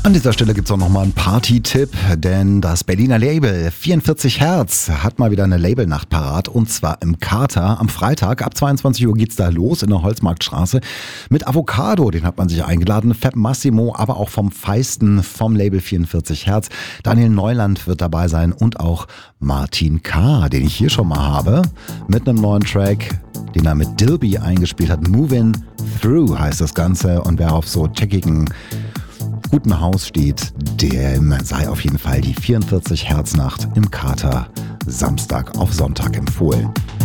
An dieser Stelle gibt es auch nochmal einen Party-Tipp, denn das Berliner Label 44 Hertz hat mal wieder eine Labelnacht parat und zwar im Kater am Freitag. Ab 22 Uhr geht's da los in der Holzmarktstraße mit Avocado, den hat man sich eingeladen, Fab Massimo, aber auch vom Feisten vom Label 44 Hertz. Daniel Neuland wird dabei sein und auch Martin K., den ich hier schon mal habe, mit einem neuen Track, den er mit Dilby eingespielt hat. Movin' Through heißt das Ganze und wer auf so checkigen gutem Haus steht, dem sei auf jeden Fall die 44 Hertz Nacht im Kater Samstag auf Sonntag empfohlen.